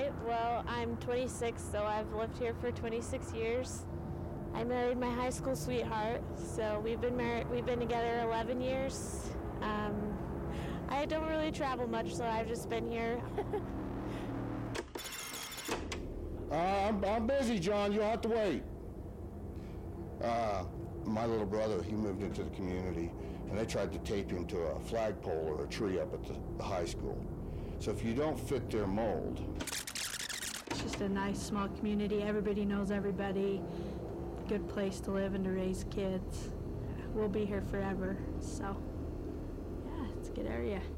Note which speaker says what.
Speaker 1: Hi, well, I'm 26, so I've lived here for 26 years. I married my high school sweetheart, so we've been together 11 years. I don't really travel much, so I've just been here.
Speaker 2: I'm busy, John. You'll have to wait. My little brother, he moved into the community, and they tried to tape him to a flagpole or a tree up at the high school. So if you don't fit their mold...
Speaker 3: It's just a nice, small community. Everybody knows everybody. Good place to live and to raise kids. We'll be here forever, so yeah, it's a good area.